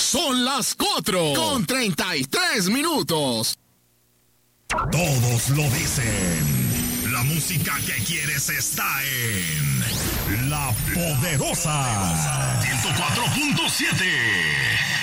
Son las 4:33. Todos lo dicen. La música que quieres está en La Poderosa 104.7.